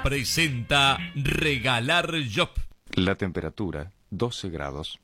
presenta Regalar Job. La temperatura, 12 grados.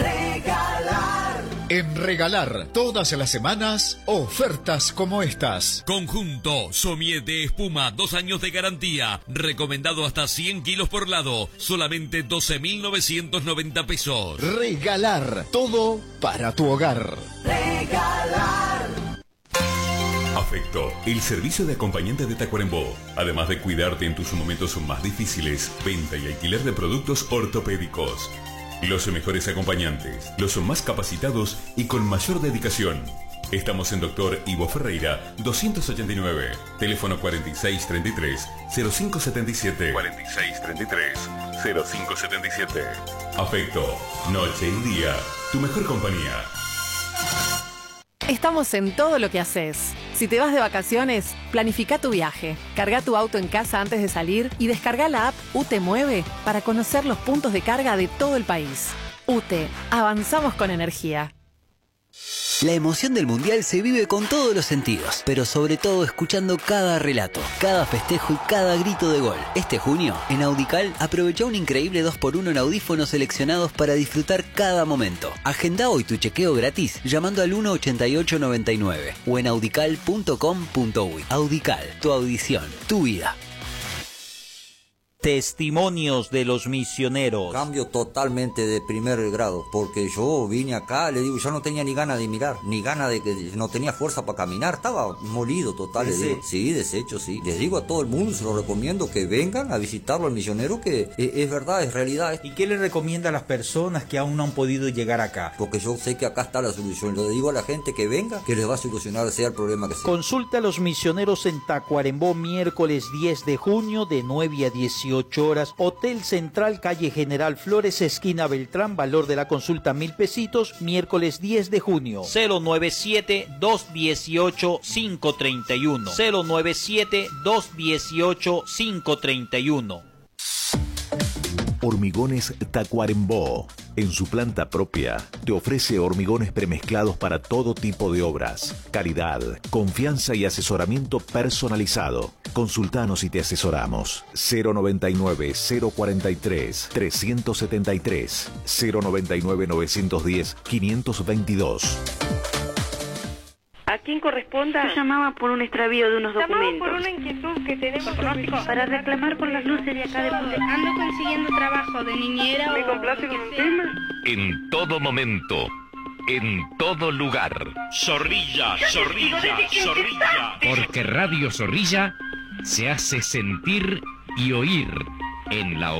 En Regalar, todas las semanas, ofertas como estas. Conjunto Somier de espuma, 2 años de garantía. Recomendado hasta 100 kilos por lado. Solamente 12.990 pesos. Regalar, todo para tu hogar. Regalar. Afecto, el servicio de acompañante de Tacuarembó. Además de cuidarte en tus momentos más difíciles, venta y alquiler de productos ortopédicos. Los mejores acompañantes, los más capacitados y con mayor dedicación. Estamos en Dr. Ivo Ferreira, 289, teléfono 4633-0577. 4633-0577. Afecto, noche y día, tu mejor compañía. Estamos en todo lo que haces. Si te vas de vacaciones, planifica tu viaje. Carga tu auto en casa antes de salir y descarga la app UTE Mueve para conocer los puntos de carga de todo el país. UTE, avanzamos con energía. La emoción del Mundial se vive con todos los sentidos, pero sobre todo escuchando cada relato, cada festejo y cada grito de gol. Este junio, en Audical, aprovecha un increíble 2x1 en audífonos seleccionados para disfrutar cada momento. Agenda hoy tu chequeo gratis llamando al 18899 o en audical.com.uy. Audical, tu audición, tu vida. Testimonios de los misioneros. Cambio totalmente de primer grado, porque yo vine acá, le digo, ya no tenía ni ganas de mirar, ni ganas de que no tenía fuerza para caminar, estaba molido total, les digo. Sí, deshecho, sí. Les digo a todo el mundo, se lo recomiendo que vengan a visitarlo al misionero, que es verdad, es realidad. ¿Y qué le recomienda a las personas que aún no han podido llegar acá? Porque yo sé que acá está la solución. Le digo a la gente que venga, que les va a solucionar, sea el problema que sea. Consulta a los misioneros en Tacuarembó, miércoles 10 de junio, de 9 a 18 horas, Hotel Central, calle General Flores, esquina Beltrán, valor de la consulta 1,000 pesitos, miércoles 10 de junio. 097-218-531. 097-218-531. Hormigones Tacuarembó. En su planta propia, te ofrece hormigones premezclados para todo tipo de obras. Calidad, confianza y asesoramiento personalizado. Consultanos y te asesoramos. 099-043-373. 099-910-522. ¿A quién corresponda? Yo llamaba por un extravío de unos documentos. Llamaba por una inquietud que tenemos para reclamar por las luces de acá de Punta. Ando consiguiendo trabajo de niñera. ¿Me complace con un tema? En todo momento, en todo lugar. Zorrilla, Zorrilla, Zorrilla. Porque Radio Zorrilla se hace sentir y oír en la